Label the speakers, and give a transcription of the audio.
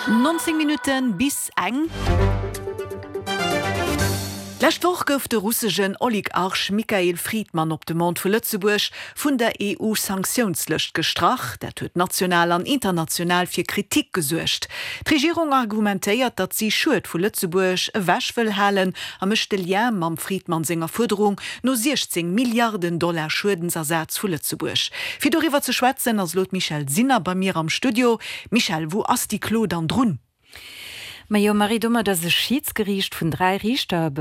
Speaker 1: 19 Minuten bis eng. Letzte Woche gouf der russischen Oligarch Michael Friedmann op dem Mond vu Lützeburg vun der EU-Sanktionslöscht gestracht, der huet national an international fir Kritik gesuercht. Die Regierung argumentéiert, dat sie Schuld vu Lützeburg wäsch will halen, a mechte Lärm am Friedmann senger Forderung no 16 Milliarden Dollar Schuldensersatz vu Lützeburg. Fi darüber zu schwätzen as lot Michel Sinner bei mir am Studio. Michel, wo ass die Klo dann drun?
Speaker 2: Mario Marie Dummer, das Schiedsgericht vun 3 Richter